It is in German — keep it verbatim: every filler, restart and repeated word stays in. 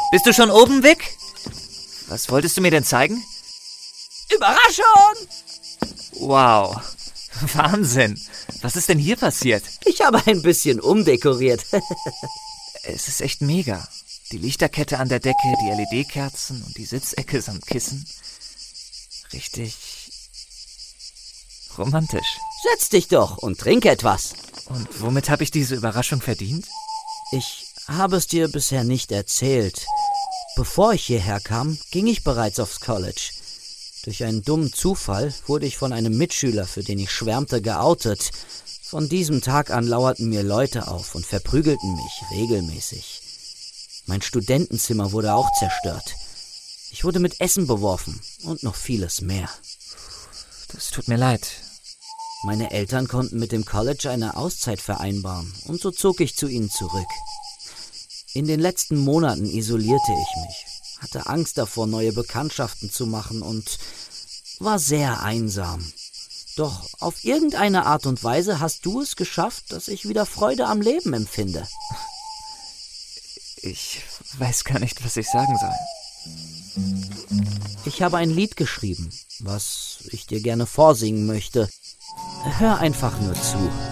Bist du schon oben, Vic? Was wolltest du mir denn zeigen? Überraschung! Wow, Wahnsinn. Was ist denn hier passiert? Ich habe ein bisschen umdekoriert. Es ist echt mega. Die Lichterkette an der Decke, die L E D-Kerzen und die Sitzecke samt Kissen. Richtig romantisch. Setz dich doch und trink etwas. Und womit habe ich diese Überraschung verdient? Ich habe es dir bisher nicht erzählt. Bevor ich hierher kam, ging ich bereits aufs College. Durch einen dummen Zufall wurde ich von einem Mitschüler, für den ich schwärmte, geoutet. Von diesem Tag an lauerten mir Leute auf und verprügelten mich regelmäßig. Mein Studentenzimmer wurde auch zerstört. Ich wurde mit Essen beworfen und noch vieles mehr. Das tut mir leid. Meine Eltern konnten mit dem College eine Auszeit vereinbaren und so zog ich zu ihnen zurück. In den letzten Monaten isolierte ich mich, hatte Angst davor, neue Bekanntschaften zu machen und war sehr einsam. Doch auf irgendeine Art und Weise hast du es geschafft, dass ich wieder Freude am Leben empfinde. Ich weiß gar nicht, was ich sagen soll. Ich habe ein Lied geschrieben, was ich dir gerne vorsingen möchte. Hör einfach nur zu.